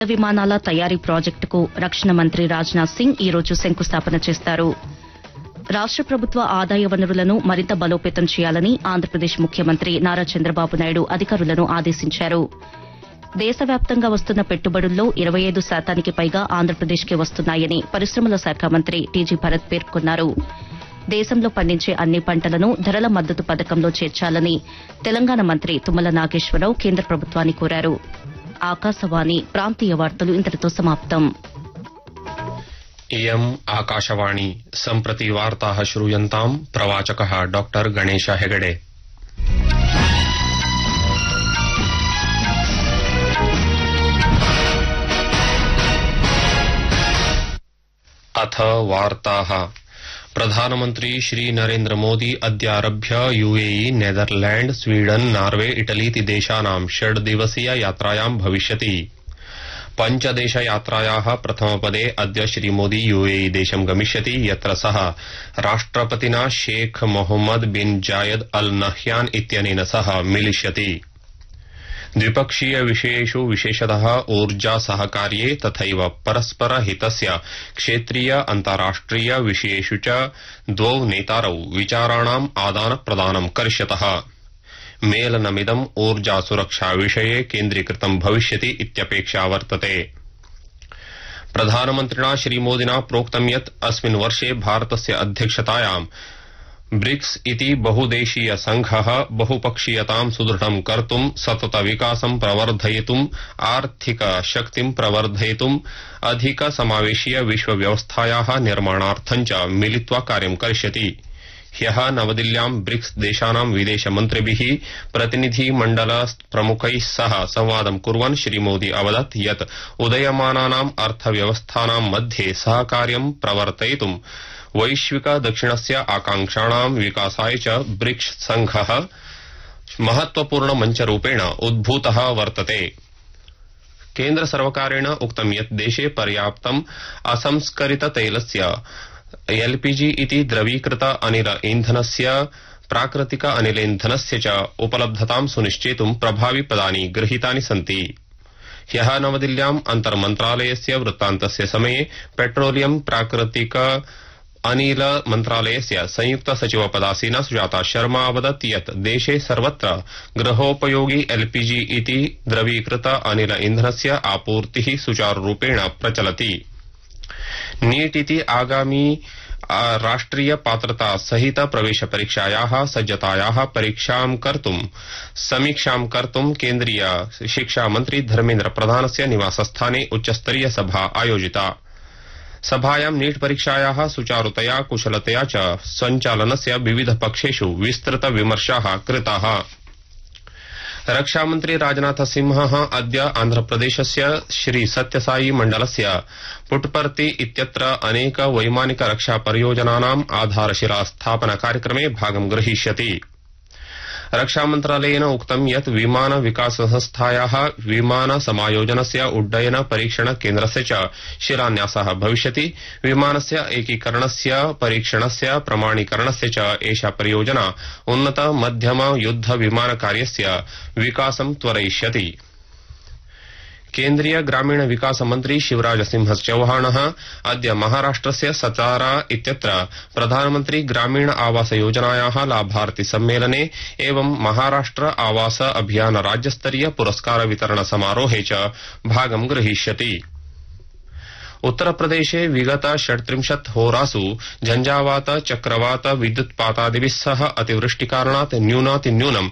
విమానాల తయారీ ప్రాజెక్టుకు రక్షణ మంత్రి రాజ్నాథ్ సింగ్ ఈ రోజు శంకుస్థాపన చేస్తారు. రాష్ట ప్రభుత్వ ఆదాయ వనరులను మరింత బలోపేతం చేయాలని ఆంధ్రప్రదేశ్ ముఖ్యమంత్రి నారా చంద్రబాబు నాయుడు అధికారులను ఆదేశించారు. దేశవ్యాప్తంగా వస్తున్న పెట్టుబడుల్లో 25% పైగా ఆంధ్రప్రదేశ్కే వస్తున్నాయని పరిశ్రమల శాఖ మంత్రి టీజీ భరత్ పేర్కొన్నారు. దేశంలో పండించే అన్ని పంటలను ధరల మద్దతు పథకంలో చేర్చాలని తెలంగాణ మంత్రి తుమ్మల నాగేశ్వరరావు కేంద్ర ప్రభుత్వాన్ని కోరారు. ఆకాశవాణి ప్రాంతీయ వార్తలు ఇంతటితో సమాప్తం. इयम् आकाशवाणी सम्प्रति वार्ताः श्रूयन्ताम् प्रवाचकः डॉक्टर गणेश हेगडे। अथ वार्ताः। प्रधानमन्त्री Shri Narendra Modi अद्यारभ्य UAE, Netherland, Sweden, Norway, इटलीति देशानां 6 दिवसीय यात्रायां भविष्यति। 5 देश यात्रायाः प्रथमपदे अद्य श्रीमोदी यूएई देशं गमिष्यति, यत्र सः राष्ट्रपतिना शेख मोहम्मद बिन जायद अल नह्यान इत्यनेन सह मिलिष्यति। द्विपक्षीय विषयेषु विशेषतः ऊर्जा सहकार्ये तथैव परस्पर हितस्य क्षेत्रीय अन्ताराष्ट्रिय विषयेषु च द्वौ नेतारौ विचाराणाम् आदान प्रदानं करिष्यतः। मेलनमिदम् ऊर्जा सुरक्षा विषये केन्द्रीकृतं भविष्यति इत्यपेक्षा वर्तते। प्रधानमन्त्रिणा श्रीमोदिना प्रोक्तं यत् अस्मिन् वर्षे भारतस्य अध्यक्षतायां ब्रिक्स इति बहुदेशीय संघः बहुपक्षीयतां सुदृढं कर्तुं, सतत विकासं प्रवर्धयितुं, आर्थिक शक्तिं प्रवर्धयितुं, अधिक समावेशीय विश्वव्यवस्थायाः निर्माणार्थं च मिलित्वा कार्यं करिष्यति। ह्यः नवदिल्ल्यां ब्रिक्स देशानां विदेशमन्त्रिभिः प्रतिनिधिमण्डल प्रमुखैः सह संवादं कुर्वन् श्रीमोदी अवदत् यत् उदयमानानाम् अर्थव्यवस्थानां मध्ये सहकार्यं प्रवर्तयितुं वैश्विक दक्षिणस्य आकांक्षाणां विकासाय च ब्रिक्स संघः महत्वपूर्ण मञ्चरूपेण उद्भूतः वर्तते। केन्द्र सर्वकारेण उक्तं यत् देशे पर्याप्तम् असंस्करित तैलस्य एलपीजी इति द्रवीकृत अनिल ईंधनस्य प्राकृतिक अनिलेन्धनस्य च उपलब्धतां सुनिश्चेतुं प्रभाविपदानि गृहीतानि सन्ति। ह्यः नवदिल्ल्याम् अन्तर्मन्त्रालयस्य वृत्तान्तस्य समये पेट्रोलियम प्राकृतिक अनिल मन्त्रालयस्य संयुक्त सचिव पदासीना सुजाता शर्मा अवदत् यत् देशे सर्वत्र गृहोपयोगी एलपीजी इति द्रवीकृत अनिल ईंधनस्य आपूर्तिः सुचारुरूपेण प्रचलति। नीट इति आगामी राष्ट्रिय पात्रता सहित प्रवेश परीक्षायाः सज्जतायाः समीक्षां कर्तुं केन्द्रीय शिक्षा मंत्री धर्मेन्द्र प्रधानस्य निवासस्थाने उच्चस्तरीय सभा आयोजिता। सभायां नीट परीक्षायाः सुचारुतया कुशलतया च सञ्चालनस्य विविध पक्षेषु विस्तृत विमर्शाः कृताः। रक्षामन्त्री राजनाथ सिंहः अद्य आन्ध्रप्रदेशस्य श्री सत्यसाई मण्डलस्य पुट्पर्ति इत्यत्र अनेक वैमानिक रक्षा परियोजनानाम् आधारशिला स्थापना कार्यक्रमे भागं ग्रहीष्यति। रक्षामन्त्रालयेन उक्तं यत् विमान विकास संस्थायाः विमान समायोजनस्य उड्डयन परीक्षण केन्द्रस्य च शिलान्यासः भविष्यति। विमानस्य एकीकरणस्य परीक्षणस्य प्रमाणीकरणस्य च एषा परियोजना उन्नत मध्यम युद्ध विमान कार्यस्य विकासं त्वरयिष्यति। केन्द्रीय ग्रामीण विकास मंत्री शिवराज सिंह चौहानः अद्य महाराष्ट्रस्य सतारा इत्यत्र प्रधानमंत्री ग्रामीण आवास योजनायाः लाभार्थी सम्मेलने एवं महाराष्ट्र आवास अभियान राज्यस्तरीय पुरस्कार वितरण समारोहे च भागं ग्रहीष्यति। उत्तरप्रदेशे विगत 36 होरासु झंझावात, चक्रवात, विद्युत्पातादिभिः सह अतिवृष्टिकारणात् न्यूनातिन्यूनम्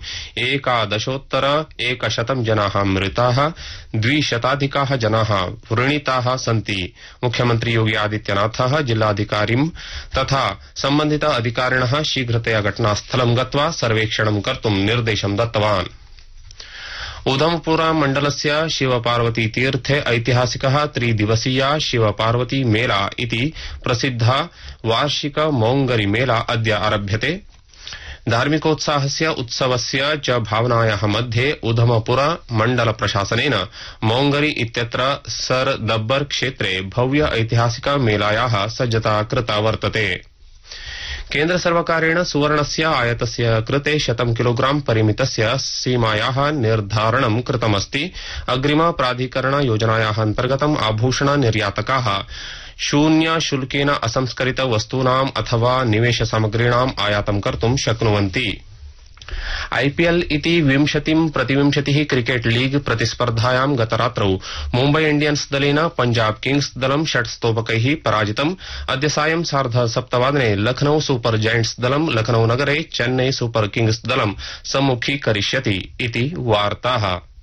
11,100 जनाः मृताः, 200 जनाः व्रणिताः सन्ति। मुख्यमंत्री योगी आदित्यनाथः जिल्लाधिकारिं तथा सम्बन्धित अधिकारिणः शीघ्रतया घटनास्थलं गत्वा सर्वेक्षणं कर्तुं निर्देशं दत्तवान्। उधमपुर मण्डलस्य शिवपार्वती तीर्थे ऐतिहासिकः 3 दिवसीया शिवपार्वती मेला इति प्रसिद्ध वार्षिक मौंगरी मेला अद्य आरभ्यते। धार्मिकोत्साहस्य उत्सवस्य च भावनायाः मध्ये उधमपुर मण्डल प्रशासनेन मौंगरी इत्यत्र सर दब्बर क्षेत्रे भव्य ऐतिहासिक मेलायाः सज्जता कृता वर्तते। केन्द्रसर्वकारेण सुवर्णस्य आयातस्य कृते 100 किलोग्राम परिमितस्य सीमायाः निर्धारणं कृतमस्ति। अग्रिम प्राधिकरण योजनायाः अन्तर्गतं आभूषण निर्यातकाः शून्य शुल्केन असंस्करित वस्तूनाम् अथवा निवेश सामग्रीणाम् आयातं कर्तुं शक्नुवन्ति। आईपीएल इति 20-प्रतिविंशतिः क्रिकेट लीग प्रतिस्पर्धायां गतरात्रौ मुम्बई इंडियन्स दलेन पंजाब किंग्स दलं 6 स्तोभकैः पराजितम्। अद्य सायं 7:30 लखनऊ सुपर जायंट्स दलं लखनऊ नगरे चेन्नई सुपर किंग्स दलं सम्मुखीकरिष्यति इति वार्ताः।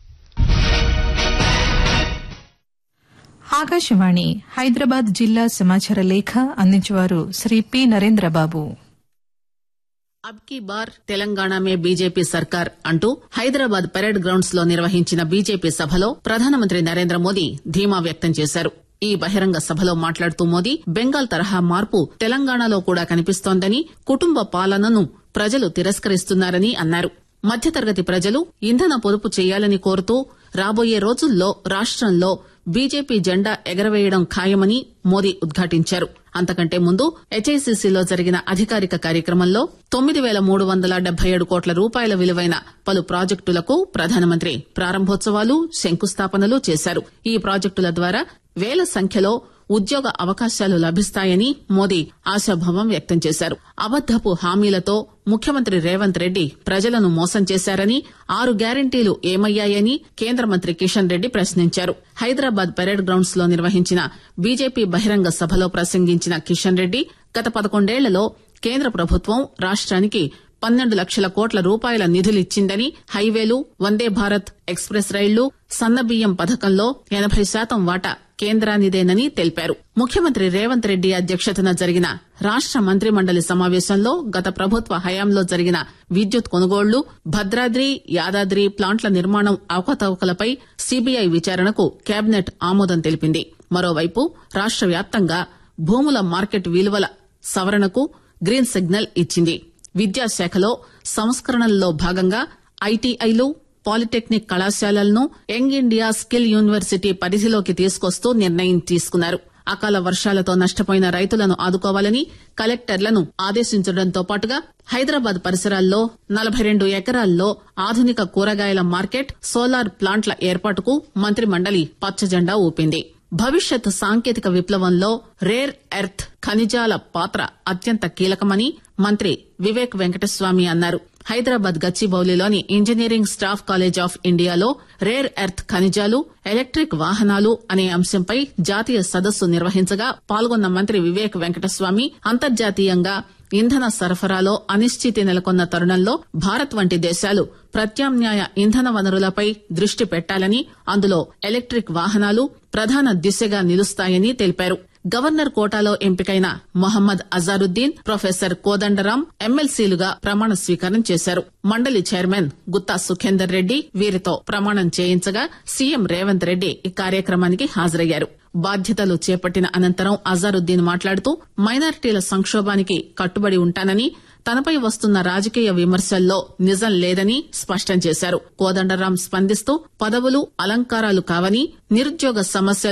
ఆకాశవాణి హైదరాబాద్ జిల్లా సమాచార లేఖ అందించేవారు శ్రీ పి నరేంద్రబాబు. अब की बार తెలంగాణ మే బీజేపీ సర్కార్ అంటూ హైదరాబాద్ పరేడ్ గ్రౌండ్స్ లో నిర్వహించిన బీజేపీ సభలో ప్రధానమంత్రి నరేంద్ర మోదీ ధీమా వ్యక్తం చేశారు. ఈ బహిరంగ సభలో మాట్లాడుతూ మోదీ బెంగాల్ తరహా మార్పు తెలంగాణలో కూడా కనిపిస్తోందని, కుటుంబ పాలనను ప్రజలు తిరస్కరిస్తున్నారని అన్నారు. మధ్యతరగతి ప్రజలు ఇంధన పొదుపు చేయాలని కోరుతూ రాబోయే రోజుల్లో రాష్టంలో బీజేపీ జెండా ఎగరవేయడం ఖాయమని మోదీ ఉద్ఘాటించారు. అంతకంటే ముందు హెచ్ఐసిసిలో జరిగిన అధికారిక కార్యక్రమంలో 9,377 కోట్ల రూపాయల విలువైన పలు ప్రాజెక్టులకు ప్రధానమంత్రి ప్రారంభోత్సవాలు, శంకుస్థాపనలు చేశారు. ఈ ప్రాజెక్టుల ద్వారా వేల సంఖ్యలో ఉద్యోగ అవకాశాలు లభిస్తాయని మోదీ ఆశాభావం వ్యక్తం చేశారు. అబద్దపు హామీలతో ముఖ్యమంత్రి రేవంత్ రెడ్డి ప్రజలను మోసం చేశారని, 6 గ్యారంటీలు ఏమయ్యాయని కేంద్ర మంత్రి కిషన్ రెడ్డి ప్రశ్నించారు. హైదరాబాద్ పరేడ్ గ్రౌండ్స్ లో నిర్వహించిన బీజేపీ బహిరంగ సభలో ప్రసంగించిన కిషన్ రెడ్డి గత 11 ఏళ్లలో కేంద్ర ప్రభుత్వం రాష్ట్రానికి 12 లక్షల కోట్ల రూపాయల నిధులిచ్చిందని, హైవేలు, వందే భారత్ ఎక్స్ప్రెస్ రైళ్లు, సన్నబియ్యం పథకంలో 80% వాటా కేంద్రానిదేనని తెలిపారు. ముఖ్యమంత్రి రేవంత్ రెడ్డి అధ్యక్షతన జరిగిన రాష్ట మంత్రిమండలి సమావేశంలో గత ప్రభుత్వ హయాంలో జరిగిన విద్యుత్ కొనుగోళ్లు, భద్రాద్రి, యాదాద్రి ప్లాంట్ల నిర్మాణం అవకతవకలపై సీబీఐ విచారణకు కేబినెట్ ఆమోదం తెలిపింది. మరోవైపు రాష్ట వ్యాప్తంగా భూముల మార్కెట్ విలువల సవరణకు గ్రీన్ సిగ్నల్ ఇచ్చింది. విద్యాశాఖలో సంస్కరణల్లో భాగంగా ఐటీఐలు, పాలిటెక్నిక్ కళాశాలలను యంగ్ ఇండియా స్కిల్ యూనివర్సిటీ పరిధిలోకి తీసుకొస్తూ నిర్ణయం తీసుకున్నారు. అకాల వర్షాలతో నష్టపోయిన రైతులను ఆదుకోవాలని కలెక్టర్లను ఆదేశించడంతో పాటుగా హైదరాబాద్ పరిసరాల్లో 42 ఎకరాల్లో ఆధునిక కూరగాయల మార్కెట్, సోలార్ ప్లాంట్ల ఏర్పాటుకు మంత్రిమండలి పచ్చజెండా ఊపింది. భవిష్యత్ సాంకేతిక విప్లవంలో రేర్ ఎర్త్ ఖనిజాల పాత్ర అత్యంత కీలకమని మంత్రి వివేక్ వెంకటస్వామి అన్నారు. Hyderabad గచ్చిబౌలిలోని engineering staff college of ఇండియాలో రేర్ ఎర్త్ ఖనిజాలు, ఎలక్ట్రిక్ వాహనాలు అనే అంశంపై జాతీయ సదస్సు నిర్వహించగా పాల్గొన్న మంత్రి వివేక్ వెంకటస్వామి అంతర్జాతీయంగా ఇంధన సరఫరాలో అనిశ్చితి నెలకొన్న తరుణంలో భారత్ వంటి దేశాలు ప్రత్యామ్నాయ ఇంధన వనరులపై దృష్టి పెట్టాలని, అందులో ఎలక్ట్రిక్ వాహనాలు ప్రధాన దిశగా నిలుస్తాయని తెలిపారు. గవర్నర్ కోటాలో ఎంపికైన మొహమ్మద్ అజారుద్దీన్, ప్రొఫెసర్ కోదండరాం ఎమ్మెల్సీలుగా ప్రమాణ స్వీకారం చేశారు. మండలి చైర్మన్ గుత్తా సుఖేందర్ రెడ్డి వీరితో ప్రమాణం చేయించగా సీఎం రేవంత్ రెడ్డి ఈ కార్యక్రమానికి హాజరయ్యారు. బాధ్యతలు చేపట్టిన అనంతరం అజారుద్దీన్ మాట్లాడుతూ మైనారిటీల సంక్షోభానికి కట్టుబడి ఉంటానని, తనపై వస్తున్న రాజకీయ విమర్శల్లో నిజం లేదని స్పష్టం చేశారు. కోదండరాం స్పందిస్తూ పదవులు, అలంకారాలు కావని, నిరుద్యోగ సమస్యలు